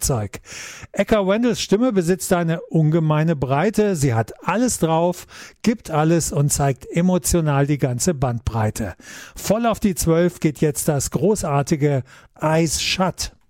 Schlagzeug. Eka Wendels Stimme besitzt eine ungemeine Breite. Sie hat alles drauf, gibt alles und zeigt emotional die ganze Bandbreite. Voll auf die 12 geht jetzt das großartige Eyes Shut.